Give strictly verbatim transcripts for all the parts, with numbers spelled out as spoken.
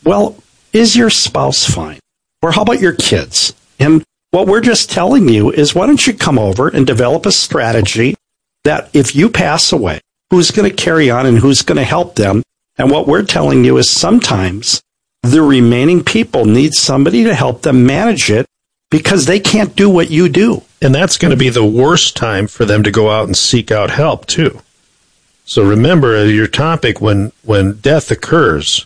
Well, is your spouse fine? Or how about your kids? And what we're just telling you is, why don't you come over and develop a strategy that if you pass away, who's going to carry on and who's going to help them? And what we're telling you is sometimes the remaining people need somebody to help them manage it because they can't do what you do. And that's going to be the worst time for them to go out and seek out help, too. So remember your topic, when, when death occurs,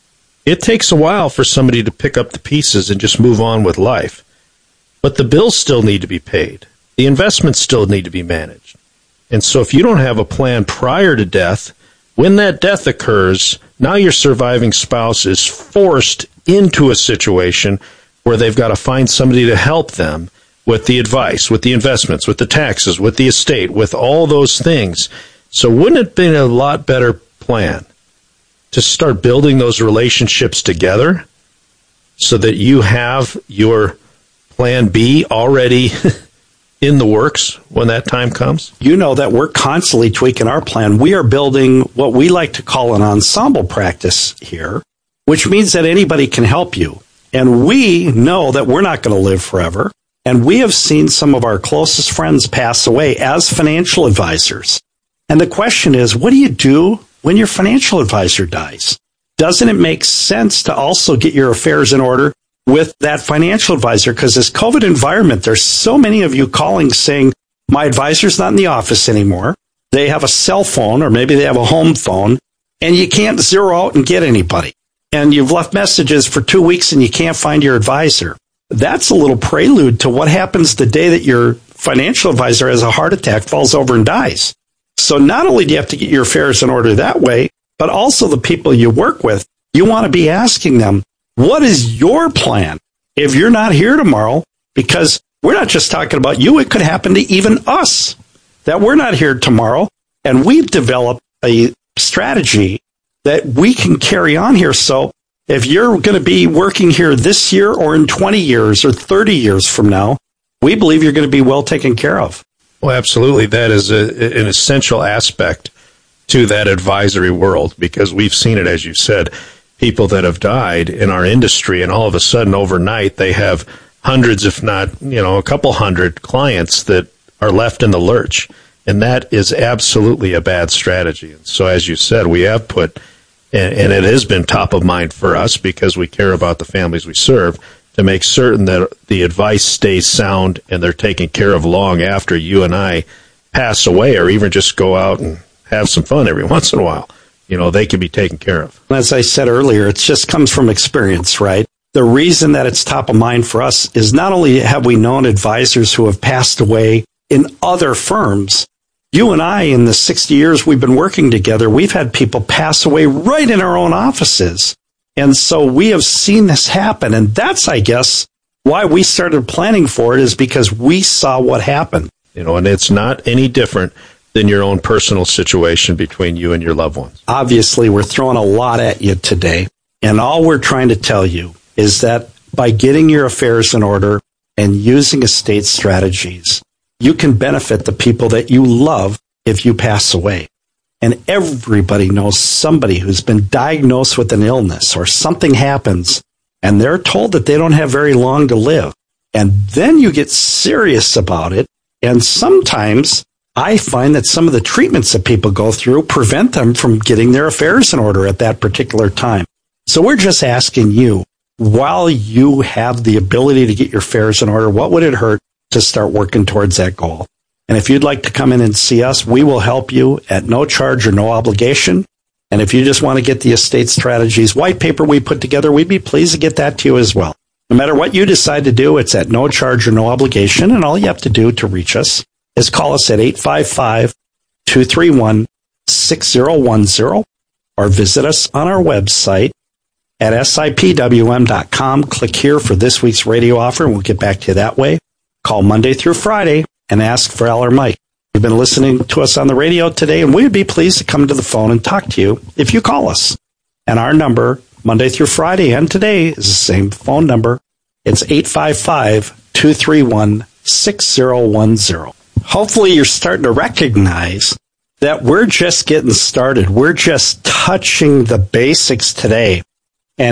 it takes a while for somebody to pick up the pieces and just move on with life. But the bills still need to be paid. The investments still need to be managed. And so if you don't have a plan prior to death, when that death occurs, now your surviving spouse is forced into a situation where they've got to find somebody to help them with the advice, with the investments, with the taxes, with the estate, with all those things. So wouldn't it have been a lot better plan to start building those relationships together so that you have your plan B already in the works when that time comes? You know that we're constantly tweaking our plan. We are building what we like to call an ensemble practice here, which means that anybody can help you. And we know that we're not going to live forever. And we have seen some of our closest friends pass away as financial advisors. And the question is, what do you do when your financial advisor dies? Doesn't it make sense to also get your affairs in order with that financial advisor? Because this COVID environment, there's so many of you calling saying, my advisor's not in the office anymore. They have a cell phone, or maybe they have a home phone, and you can't zero out and get anybody. And you've left messages for two weeks and you can't find your advisor. That's a little prelude to what happens the day that your financial advisor has a heart attack, falls over and dies. So not only do you have to get your affairs in order that way, but also the people you work with, you want to be asking them, what is your plan if you're not here tomorrow? Because we're not just talking about you. It could happen to even us that we're not here tomorrow. And we've developed a strategy that we can carry on here. So if you're going to be working here this year or in twenty years or thirty years from now, we believe you're going to be well taken care of. Well, absolutely. That is a, an essential aspect to that advisory world, because we've seen it, as you said, people that have died in our industry, and all of a sudden overnight they have hundreds, if not, you know, a couple hundred clients that are left in the lurch. And that is absolutely a bad strategy. And so, as you said, we have put, and, and it has been top of mind for us because we care about the families we serve, to make certain that the advice stays sound and they're taken care of long after you and I pass away, or even just go out and have some fun every once in a while. You know, they can be taken care of. As I said earlier, it just comes from experience, right? The reason that it's top of mind for us is not only have we known advisors who have passed away in other firms, you and I, in the sixty years we've been working together, we've had people pass away right in our own offices. And so we have seen this happen. And that's, I guess, why we started planning for it, is because we saw what happened. You know, and it's not any different than your own personal situation between you and your loved ones. Obviously, we're throwing a lot at you today. And all we're trying to tell you is that by getting your affairs in order and using estate strategies, you can benefit the people that you love if you pass away. And everybody knows somebody who's been diagnosed with an illness or something happens, and they're told that they don't have very long to live. And then you get serious about it. And sometimes I find that some of the treatments that people go through prevent them from getting their affairs in order at that particular time. So we're just asking you, while you have the ability to get your affairs in order, what would it hurt to start working towards that goal? And if you'd like to come in and see us, we will help you at no charge or no obligation. And if you just want to get the estate strategies white paper we put together, we'd be pleased to get that to you as well. No matter what you decide to do, it's at no charge or no obligation. And all you have to do to reach us is call us at eight five five, two three one, six zero one zero or visit us on our website at S I P W M dot com. Click here for this week's radio offer, and we'll get back to you that way. Call Monday through Friday and ask for Al or Mike. You've been listening to us on the radio today, and we'd be pleased to come to the phone and talk to you if you call us. And our number, Monday through Friday and today, is the same phone number. It's eight five five, two three one, six zero one zero. Hopefully you're starting to recognize that we're just getting started. We're just touching the basics today.